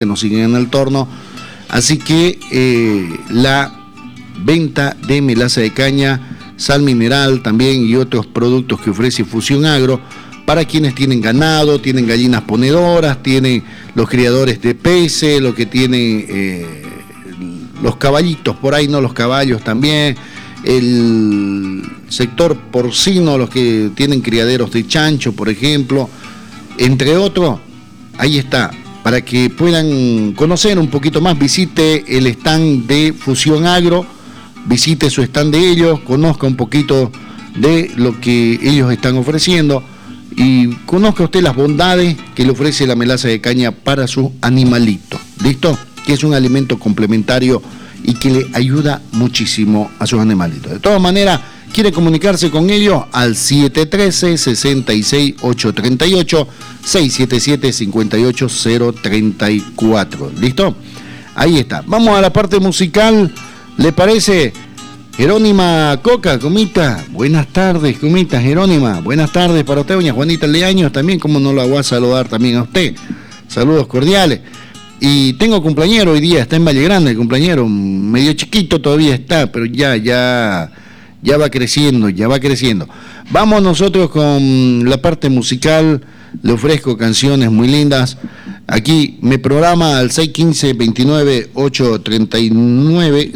que nos siguen en el torno. Así que la venta de melaza de caña, sal mineral también y otros productos que ofrece Fusión Agro para quienes tienen ganado, tienen gallinas ponedoras, tienen los criadores de peces, los que tienen los caballitos por ahí, no los caballos también, el sector porcino, los que tienen criaderos de chancho, por ejemplo, entre otros. Ahí está. Para que puedan conocer un poquito más, visite el stand de Fusión Agro, visite su stand de ellos, conozca un poquito de lo que ellos están ofreciendo y conozca usted las bondades que le ofrece la melaza de caña para su animalito. ¿Listo? Que es un alimento complementario y que le ayuda muchísimo a sus animalitos. De todas maneras, quiere comunicarse con ellos al 713-66-838, 677-58034. ¿Listo? Ahí está. Vamos a la parte musical. ¿Le parece? Jerónima Coca, Comita. Buenas tardes, Comita. Jerónima, buenas tardes para usted, doña Juanita Leaños. También, como no la voy a saludar también a usted. Saludos cordiales. Y tengo cumpleañero hoy día, está en Valle Grande el cumpleañero, medio chiquito todavía está, pero ya va creciendo, Vamos nosotros con la parte musical, le ofrezco canciones muy lindas. Aquí me programa al 615-29-839,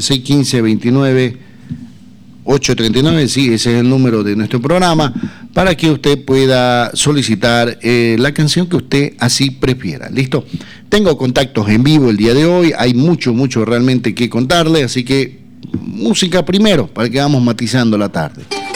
615-29-839, sí, ese es el número de nuestro programa, para que usted pueda solicitar la canción que usted así prefiera. ¿Listo? Tengo contactos en vivo el día de hoy, hay mucho realmente que contarle, así que música primero, para que vamos matizando la tarde.